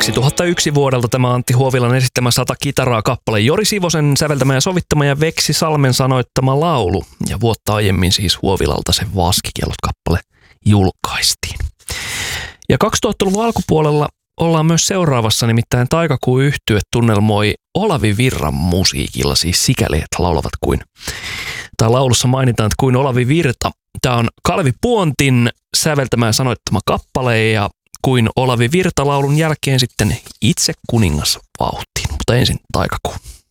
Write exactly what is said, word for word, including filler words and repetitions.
kaksituhattayksi vuodelta tämä Antti Huovilan esittämä Sata kitaraa kappale, Jori Sivosen säveltämä ja sovittama ja Veksi Salmen sanoittama laulu. Ja vuotta aiemmin siis Huovilalta se Vaskikiellot-kappale julkaistiin. Ja kaksituhattaluvun alkupuolella ollaan myös seuraavassa, nimittäin Taikakuu-yhtye tunnelmoi Olavi Virran musiikilla, siis sikäli, että laulavat kuin, tai laulussa mainitaan, että kuin Olavi Virta. Tämä on Kalvi Puontin säveltämä ja sanoittama kappale, ja kuin Olavi Virta laulun jälkeen sitten Itse kuningas vauhtiin, mutta ensin Taikakuu.